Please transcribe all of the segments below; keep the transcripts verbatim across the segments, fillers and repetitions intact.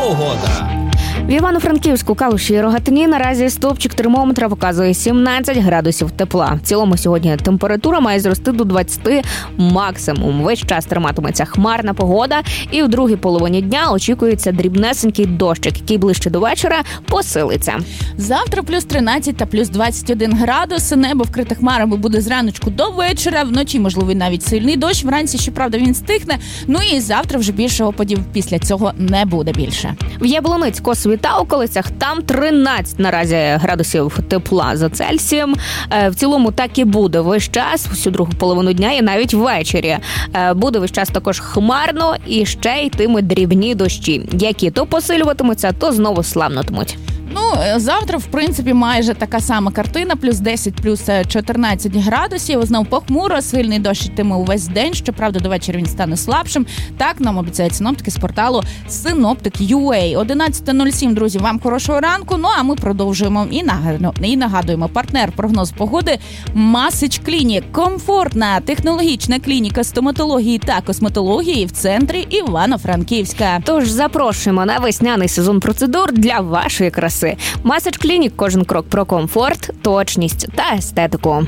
Погода. В Івано-Франківську, Калуші і Рогатині наразі стовпчик термометра показує сімнадцять градусів тепла. В цілому сьогодні температура має зрости до двадцяти максимум. Весь час триматиметься хмарна погода, і в другій половині дня очікується дрібнесенький дощик, який ближче до вечора посилиться. Завтра плюс тринадцять та плюс двадцять один градус. Небо вкрите хмарами буде зраночку до вечора. Вночі можливий навіть сильний дощ. Вранці, щоправда, він стихне. Ну і завтра вже більше опадів після цього не буде більше. В Яблунець, Косові та околицях там тринадцять наразі градусів тепла за Цельсієм. В цілому так і буде весь час, всю другу половину дня і навіть ввечері. Буде весь час також хмарно і ще йтимуть дрібні дощі, які то посилюватимуться, то знову слабнутимуть. Ну, завтра, в принципі, майже така сама картина. Плюс десять, плюс чотирнадцять градусів. Знов похмуро, сильний дощ йтиме увесь день. Щоправда, до вечора він стане слабшим. Так нам обіцяють синоптики з порталу Синоптик точка ю а. одинадцята нуль сім, друзі, вам хорошого ранку. Ну, а ми продовжуємо і нагадуємо, і нагадуємо партнер прогноз погоди Масич Клінік. Комфортна технологічна клініка стоматології та косметології в центрі Івано-Франківська. Тож запрошуємо на весняний сезон процедур для вашої краси. Масич Клінік. Кожен крок про комфорт, точність та естетику.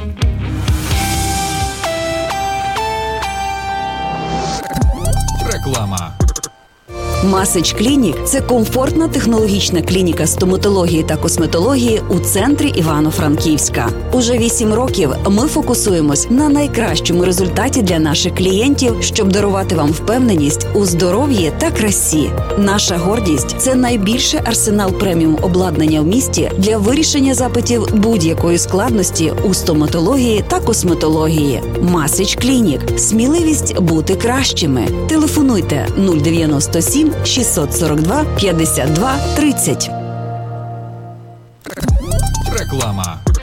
Реклама. Масич Клінік – це комфортна технологічна клініка стоматології та косметології у центрі Івано-Франківська. Уже вісім років ми фокусуємось на найкращому результаті для наших клієнтів, щоб дарувати вам впевненість у здоров'ї та красі. Наша гордість – це найбільший арсенал преміум обладнання в місті для вирішення запитів будь-якої складності у стоматології та косметології. Масич Клінік – сміливість бути кращими. Телефонуйте нуль дев'яносто сім шістсот сорок два п'ятдесят два тридцять. Реклама.